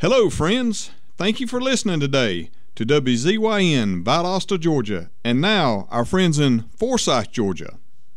Hello, friends. Thank you for listening today to WZYN Valdosta, Georgia, and now our friends in Forsyth, Georgia.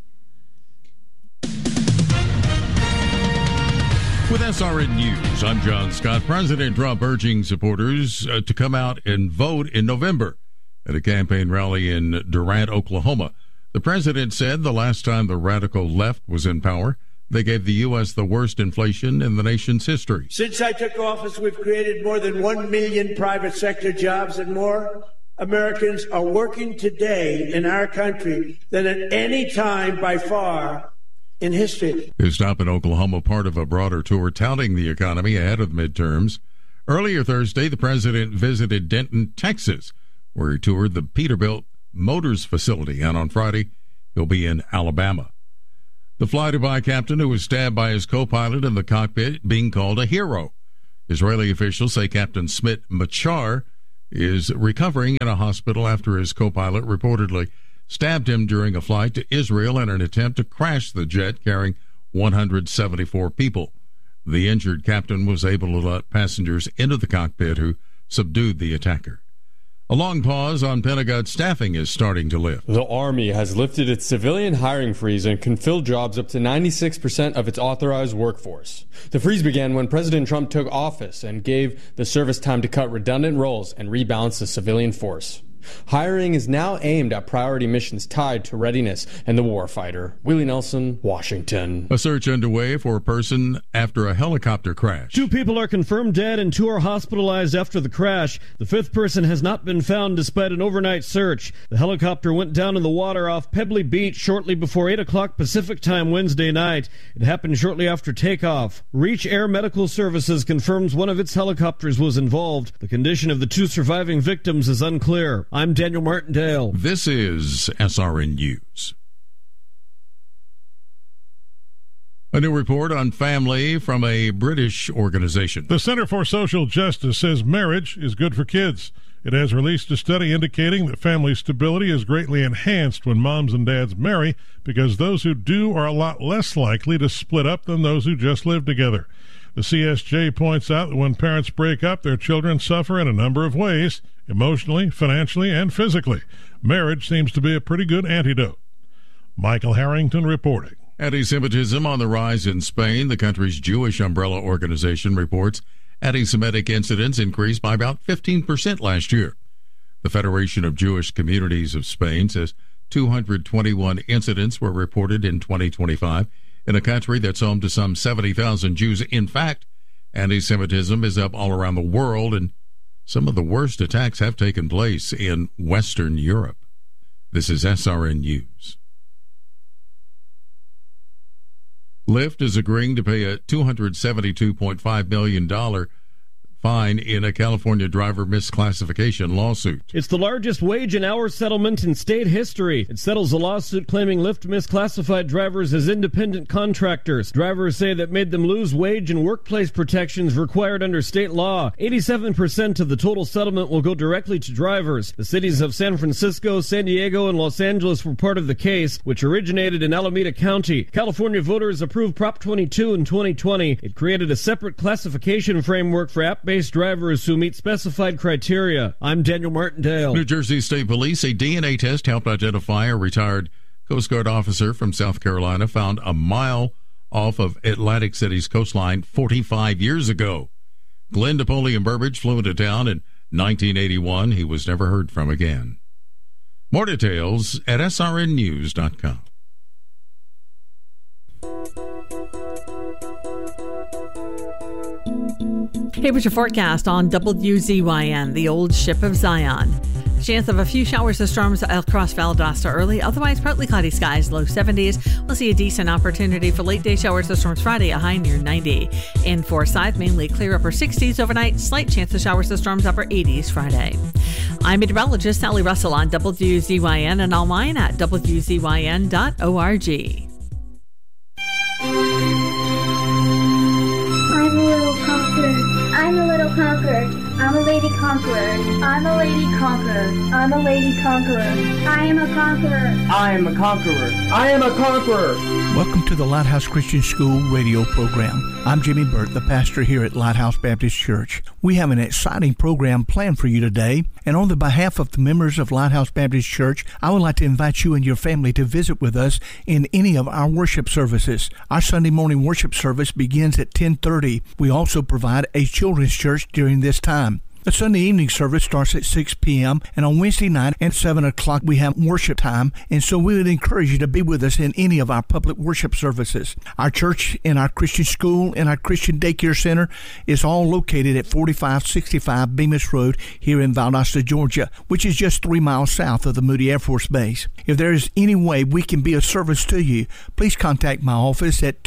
With SRN News, I'm John Scott. President Trump urging supporters to come out and vote in November at a campaign rally in Durant, Oklahoma. The president said the last time the radical left was in power, they gave the U.S. the worst inflation in the nation's history. Since I took office, we've created more than 1 million private sector jobs, and more Americans are working today in our country than at any time by far in history. His stop in Oklahoma, part of a broader tour touting the economy ahead of the midterms. Earlier Thursday, the president visited Denton, Texas, where he toured the Peterbilt Motors facility, and on Friday, he'll be in Alabama. The fly-by captain who was stabbed by his co-pilot in the cockpit being called a hero. Israeli officials say Captain Smit Machar is recovering in a hospital after his co-pilot reportedly stabbed him during a flight to Israel in an attempt to crash the jet carrying 174 people. The injured captain was able to let passengers into the cockpit who subdued the attacker. A long pause on Pentagon staffing is starting to lift. The Army has lifted its civilian hiring freeze and can fill jobs up to 96% of its authorized workforce. The freeze began when President Trump took office and gave the service time to cut redundant roles and rebalance the civilian force. Hiring is now aimed at priority missions tied to readiness and the warfighter. Willie Nelson, Washington. A search underway for a person after a helicopter crash. 2 people are confirmed dead and 2 are hospitalized after the crash. The 5th person has not been found despite an overnight search. The helicopter went down in the water off Pebbly Beach shortly before 8 o'clock Pacific time Wednesday night. It happened shortly after takeoff. Reach Air Medical Services confirms one of its helicopters was involved. The condition of the 2 surviving victims is unclear. I'm Daniel Martindale. This is SRN News. A new report on family from a British organization. The Center for Social Justice says marriage is good for kids. It has released a study indicating that family stability is greatly enhanced when moms and dads marry because those who do are a lot less likely to split up than those who just live together. The CSJ points out that when parents break up, their children suffer in a number of ways, emotionally, financially, and physically. Marriage seems to be a pretty good antidote. Michael Harrington reporting. Anti-Semitism on the rise in Spain. The country's Jewish umbrella organization reports anti-Semitic incidents increased by about 15% last year. The Federation of Jewish Communities of Spain says 221 incidents were reported in 2025 in a country that's home to some 70,000 Jews. In fact, anti-Semitism is up all around the world, and some of the worst attacks have taken place in Western Europe. This is SRN News. Lyft is agreeing to pay a $272.5 million fine in a California driver misclassification lawsuit. It's the largest wage and hour settlement in state history. It settles a lawsuit claiming Lyft misclassified drivers as independent contractors. Drivers say that made them lose wage and workplace protections required under state law. 87% of the total settlement will go directly to drivers. The cities of San Francisco, San Diego, and Los Angeles were part of the case, which originated in Alameda County. California voters approved Prop 22 in 2020. It created a separate classification framework for app-based drivers who meet specified criteria. I'm Daniel Martindale. New Jersey State Police, a DNA test helped identify a retired Coast Guard officer from South Carolina found a mile off of Atlantic City's coastline 45 years ago. Glenn Napoleon Burbridge flew into town in 1981. He was never heard from again. More details at srnnews.com. Hey, what's your forecast on WZYN, the old ship of Zion? Chance of a few showers or storms across Valdosta early, otherwise partly cloudy skies, low 70s. We'll see a decent opportunity for late day showers or storms Friday, a high near 90. In Forsyth, mainly clear upper 60s overnight, slight chance of showers or storms upper 80s Friday. I'm meteorologist Sally Russell on WZYN and online at WZYN.org. I'm a little conqueror. I'm a lady conqueror. I'm a lady conqueror. I'm a lady conqueror. I am a conqueror. I am a conqueror. I am a conqueror. Welcome to the Lighthouse Christian School radio program. I'm Jimmy Burt, the pastor here at Lighthouse Baptist Church. We have an exciting program planned for you today, and on the behalf of the members of Lighthouse Baptist Church, I would like to invite you and your family to visit with us in any of our worship services. Our Sunday morning worship service begins at 10:30. We also provide a children's church during this time. The Sunday evening service starts at 6 p.m. and on Wednesday night at 7 o'clock we have worship time, and so we would encourage you to be with us in any of our public worship services. Our church and our Christian school and our Christian daycare center is all located at 4565 Bemis Road here in Valdosta, Georgia, which is just 3 miles south of the Moody Air Force Base. If there is any way we can be of service to you, please contact my office at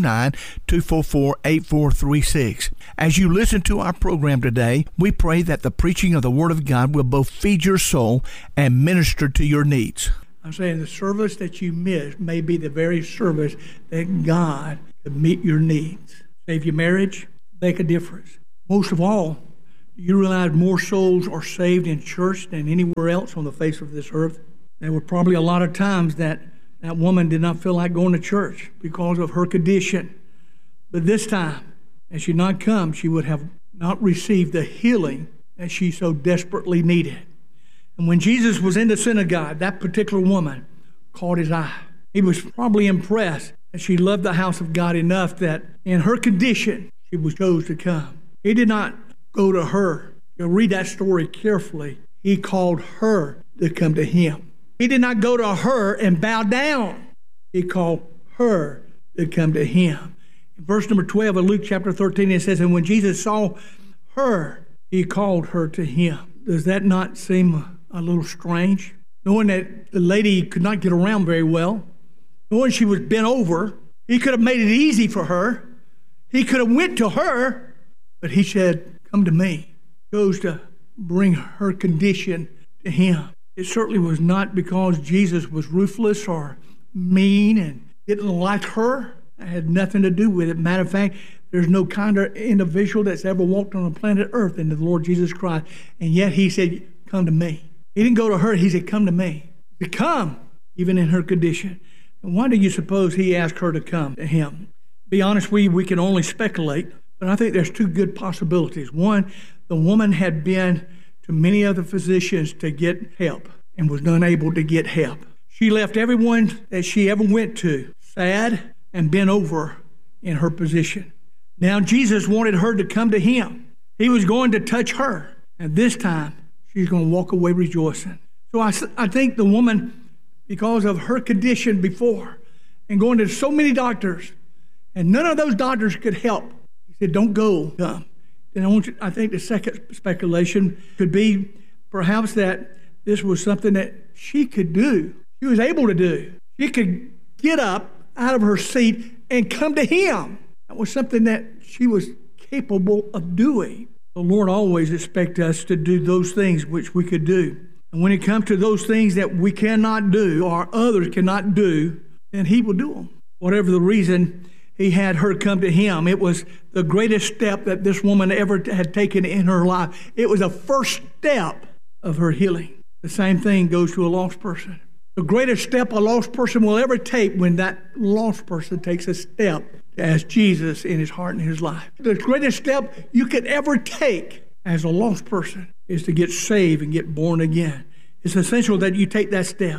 229-244-8436. As you listen to our program today, we pray that the preaching of the Word of God will both feed your soul and minister to your needs. I'm saying the service that you miss may be the very service that God could meet your needs. Save your marriage, make a difference. Most of all, you realize more souls are saved in church than anywhere else on the face of this earth. There were probably a lot of times that woman did not feel like going to church because of her condition. But this time, had she not come, she would have not received the healing that she so desperately needed. And when Jesus was in the synagogue, that particular woman caught his eye. He was probably impressed that she loved the house of God enough that in her condition, she was chose to come. He did not go to her. You'll read that story carefully. He called her to come to him. He did not go to her and bow down. He called her to come to him. In verse number 12 of Luke chapter 13, it says, and when Jesus saw her, he called her to him. Does that not seem a little strange? Knowing that the lady could not get around very well, knowing she was bent over, he could have made it easy for her. He could have went to her, but he said, come to me. He chose to bring her condition to him. It certainly was not because Jesus was ruthless or mean and didn't like her. It had nothing to do with it. Matter of fact, there's no kinder individual that's ever walked on the planet Earth than the Lord Jesus Christ. And yet he said, come to me. He didn't go to her. He said, come to me. He said, come, even in her condition. And why do you suppose he asked her to come to him? Be honest, we can only speculate, but I think there's two good possibilities. One, the woman had been to many other physicians to get help and was unable to get help. She left everyone that she ever went to sad and bent over in her position. Now Jesus wanted her to come to him. He was going to touch her. And this time, she's going to walk away rejoicing. So I think the woman, because of her condition before, and going to so many doctors, and none of those doctors could help, he said, don't go, come. Then I think the second speculation could be perhaps that this was something that she could do. She was able to do. She could get up out of her seat and come to him. That was something that she was capable of doing. The Lord always expects us to do those things which we could do. And when it comes to those things that we cannot do or others cannot do, then he will do them. Whatever the reason he had her come to him, it was the greatest step that this woman ever had taken in her life. It was a first step of her healing. The same thing goes to a lost person. The greatest step a lost person will ever take when that lost person takes a step to ask Jesus in his heart and his life. The greatest step you could ever take as a lost person is to get saved and get born again. It's essential that you take that step.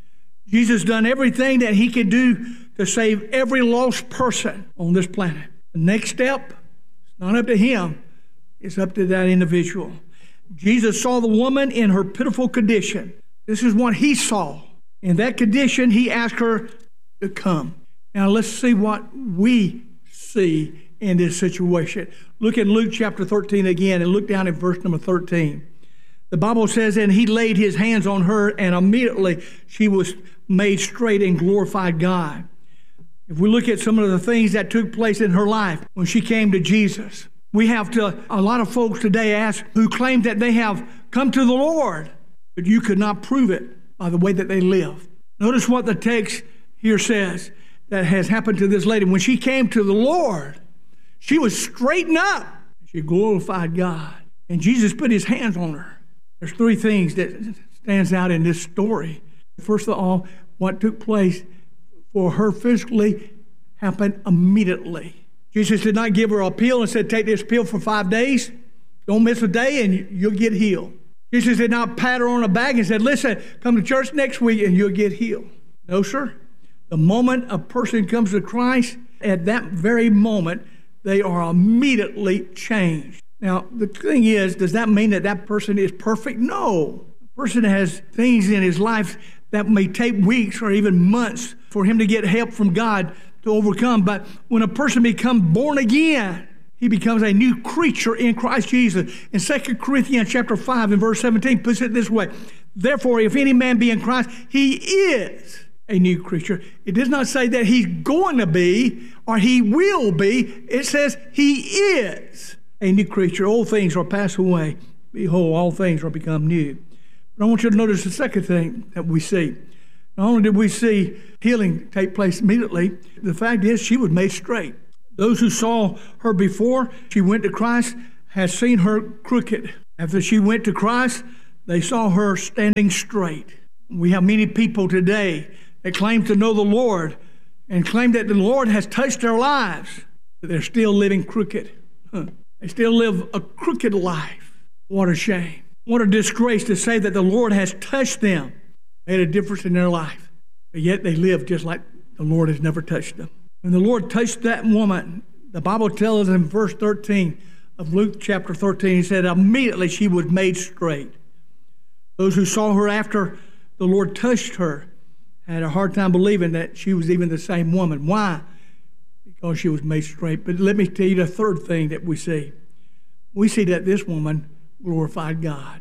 Jesus done everything that he could do to save every lost person on this planet. The next step, it's not up to him, it's up to that individual. Jesus saw the woman in her pitiful condition. This is what he saw. In that condition, he asked her to come. Now let's see what we see in this situation. Look at Luke chapter 13 again and look down at verse number 13. The Bible says, and he laid his hands on her, and immediately she was made straight and glorified God. If we look at some of the things that took place in her life when she came to Jesus, we have a lot of folks today ask who claim that they have come to the Lord, but you could not prove it by the way that they live. Notice what the text here says that has happened to this lady. When she came to the Lord, she was straightened up. She glorified God. And Jesus put his hands on her. There's three things that stands out in this story. First of all, what took place for her physically happened immediately. Jesus did not give her a pill and said, take this pill for 5 days Don't miss a day and you'll get healed. Jesus did not pat her on the back and said, listen, come to church next week and you'll get healed. No, sir. The moment a person comes to Christ, at that very moment, they are immediately changed. Now, the thing is, does that mean that that person is perfect? No. A person has things in his life that may take weeks or even months for him to get help from God to overcome. But when a person becomes born again, he becomes a new creature in Christ Jesus. In 2 Corinthians chapter 5 and verse 17 puts it this way. Therefore, if any man be in Christ, he is a new creature. It does not say that he's going to be or he will be. It says he is a new creature. Old things are passed away. Behold, all things are become new. But I want you to notice the second thing that we see. Not only did we see healing take place immediately, the fact is she was made straight. Those who saw her before she went to Christ had seen her crooked. After she went to Christ, they saw her standing straight. We have many people today that claim to know the Lord and claim that the Lord has touched their lives, but they're still living crooked. They still live a crooked life. What a shame. What a disgrace to say that the Lord has touched them, made a difference in their life, but yet they live just like the Lord has never touched them. When the Lord touched that woman, the Bible tells us in verse 13 of Luke chapter 13, he said, immediately she was made straight. Those who saw her after the Lord touched her had a hard time believing that she was even the same woman. Why? Because she was made straight. But let me tell you the third thing that we see. We see that this woman glorified God.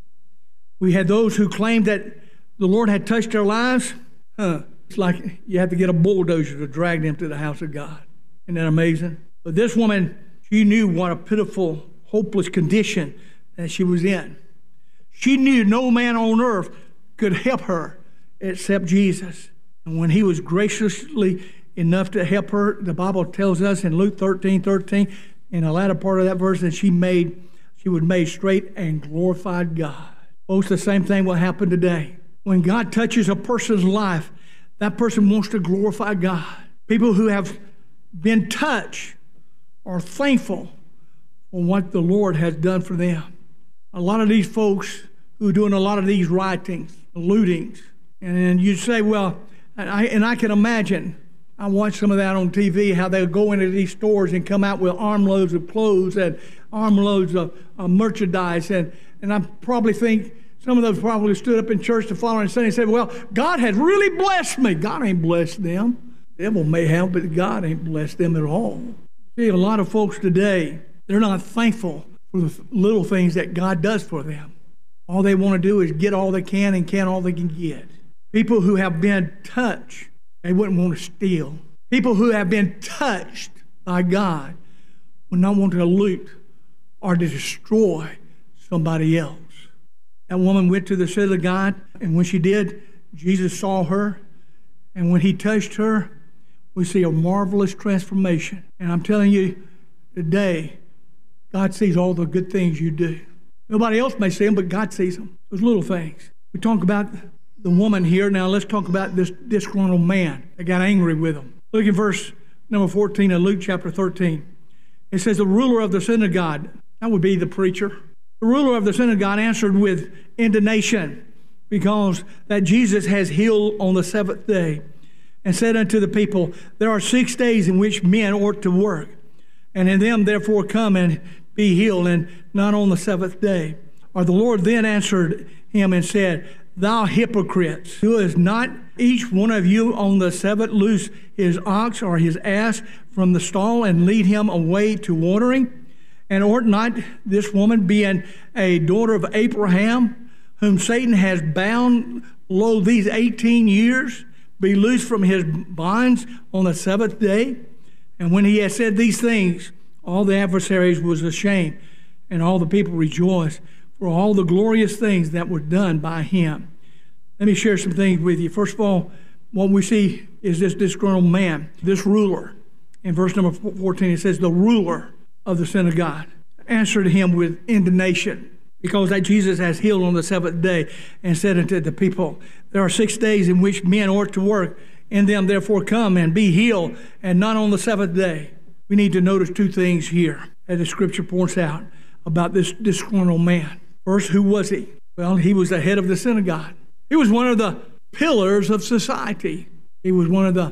We had those who claimed that the Lord had touched their lives. It's like you have to get a bulldozer to drag them to the house of God. Isn't that amazing? But this woman, she knew what a pitiful, hopeless condition that she was in. She knew no man on earth could help her except Jesus. And when he was graciously enough to help her, the Bible tells us in Luke 13:13, in the latter part of that verse, that she was made straight and glorified God. Folks, the same thing will happen today. When God touches a person's life, that person wants to glorify God. People who have been touched are thankful for what the Lord has done for them. A lot of these folks who are doing a lot of these riotings, lootings, and you say, well, and I can imagine, I watched some of that on TV, how they'll go into these stores and come out with armloads of clothes and armloads of merchandise. And I probably think some of those probably stood up in church the following Sunday and said, well, God has really blessed me. God ain't blessed them. The devil may have, but God ain't blessed them at all. See, a lot of folks today, they're not thankful for the little things that God does for them. All they want to do is get all they can and can all they can get. People who have been touched, they wouldn't want to steal. People who have been touched by God would not want to loot or to destroy somebody else. That woman went to the synagogue, and when she did, Jesus saw her. And when he touched her, we see a marvelous transformation. And I'm telling you, today, God sees all the good things you do. Nobody else may see them, but God sees them. Those little things. We talk about the woman here. Now let's talk about this disgruntled man that got angry with him. Look at verse number 14 of Luke chapter 13. It says, the ruler of the synagogue, that would be the preacher. The ruler of the synagogue answered with indignation, because that Jesus has healed on the seventh day, and said unto the people, there are 6 days in which men ought to work, and in them therefore come and be healed, and not on the seventh day. Or the Lord then answered him and said, thou hypocrites, does not each one of you on the Sabbath loose his ox or his ass from the stall and lead him away to watering? And ought not this woman, being a daughter of Abraham, whom Satan has bound, lo, these 18 years, be loosed from his bonds on the seventh day? And when he had said these things, all the adversaries was ashamed, and all the people rejoiced for all the glorious things that were done by him. Let me share some things with you. First of all, what we see is this disgruntled man, this ruler. In verse number 14, it says, the ruler of the synagogue answered him with indignation, because that Jesus has healed on the seventh day, and said unto the people, there are 6 days in which men ought to work, in them therefore come and be healed, and not on the seventh day. We need to notice two things here, as the scripture points out. about this disgruntled man. First, who was he? Well, he was the head of the synagogue. He was one of the pillars of society. He was one of the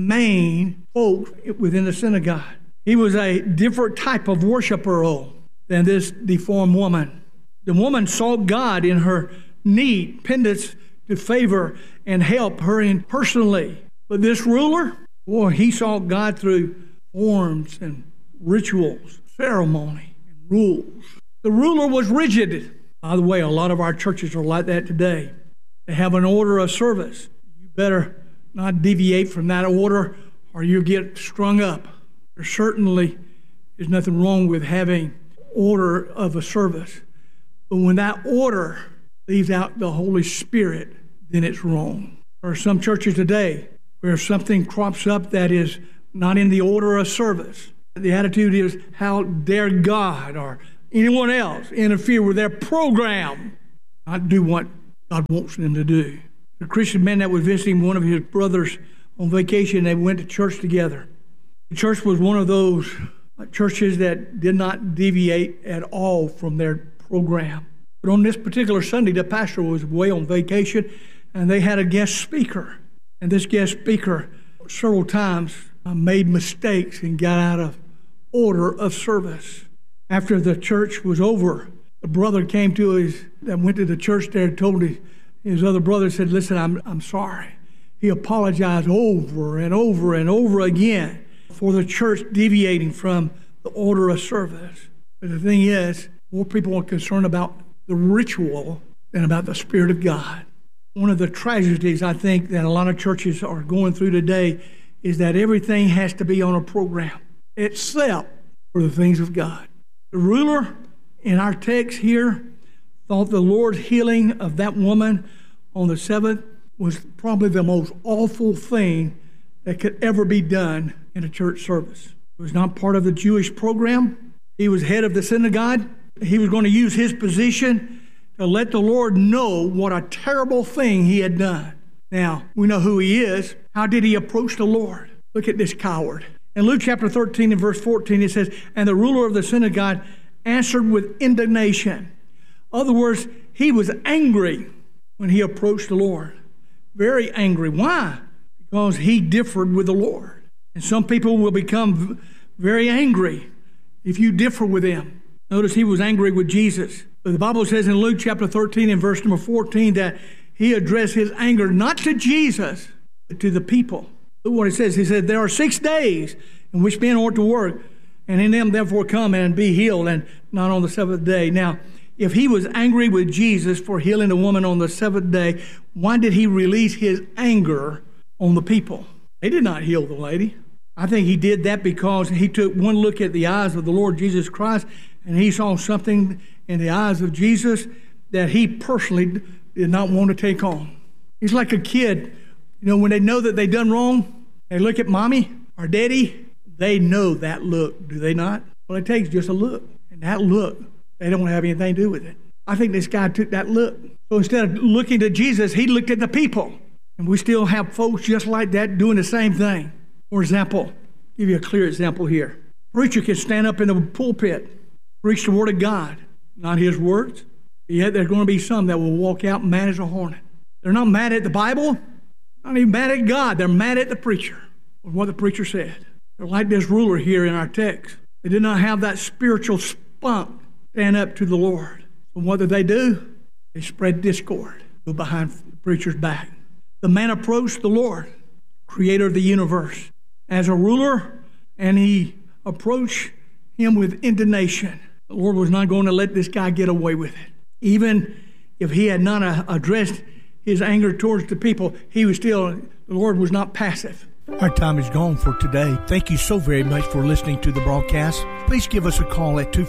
main folks within the synagogue. He was a different type of worshiper than this deformed woman. The woman sought God in her need, pendants to favor and help her in personally. But this ruler, boy, he sought God through forms and rituals, ceremony, and rules. The ruler was rigid. By the way, a lot of our churches are like that today. They have an order of service. You better not deviate from that order or you'll get strung up. There certainly is nothing wrong with having order of a service. But when that order leaves out the Holy Spirit, then it's wrong. There are some churches today where something crops up that is not in the order of service. The attitude is, how dare God or anyone else interfere with their program, not do what God wants them to do. The Christian man that was visiting one of his brothers on vacation, they went to church together. The church was one of those churches that did not deviate at all from their program. But on this particular Sunday, the pastor was away on vacation, and they had a guest speaker. And this guest speaker several times made mistakes and got out of order of service. After the church was over, the brother came to that went to the church there and told his other brother, said, listen, I'm sorry. He apologized over and over and over again for the church deviating from the order of service. But the thing is, more people are concerned about the ritual than about the Spirit of God. One of the tragedies I think that a lot of churches are going through today is that everything has to be on a program, except for the things of God. The ruler in our text here thought the Lord's healing of that woman on the seventh was probably the most awful thing that could ever be done in a church service. It was not part of the Jewish program. He was head of the synagogue. He was going to use his position to let the Lord know what a terrible thing he had done. Now, we know who he is. How did he approach the Lord? Look at this coward. In Luke chapter 13 and verse 14, it says, and the ruler of the synagogue answered with indignation. In other words, he was angry when he approached the Lord. Very angry. Why? Because he differed with the Lord. And some people will become very angry if you differ with them. Notice he was angry with Jesus. But the Bible says in Luke chapter 13 and verse number 14 that he addressed his anger not to Jesus, but to the people. Look what it says. He said, there are 6 days in which men ought to work, and in them therefore come and be healed, and not on the seventh day. Now, if he was angry with Jesus for healing a woman on the seventh day, why did he release his anger on the people? They did not heal the lady. I think he did that because he took one look at the eyes of the Lord Jesus Christ, and he saw something in the eyes of Jesus that he personally did not want to take on. He's like a kid. You know, when they know that they've done wrong, they look at mommy or daddy, they know that look, do they not? Well, it takes just a look. And that look, they don't have anything to do with it. I think this guy took that look. So instead of looking to Jesus, he looked at the people. And we still have folks just like that doing the same thing. For example, give you a clear example here. Preacher can stand up in the pulpit, preach the word of God, not his words. Yet there's going to be some that will walk out mad as a hornet. They're not mad at the Bible, not even mad at God. They're mad at the preacher for what the preacher said. They're like this ruler here in our text. They did not have that spiritual spunk stand up to the Lord. So what did they do? They spread discord, go behind the preacher's back. The man approached the Lord, creator of the universe, as a ruler, and he approached him with indignation. The Lord was not going to let this guy get away with it. Even if he had not addressed his anger towards the people, the Lord was not passive. Our time is gone for today. Thank you so very much for listening to the broadcast. Please give us a call at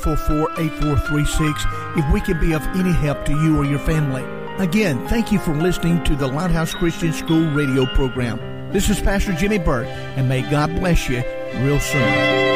244-8436 if we can be of any help to you or your family. Again, thank you for listening to the Lighthouse Christian School radio program. This is Pastor Jimmy Burt, and may God bless you real soon.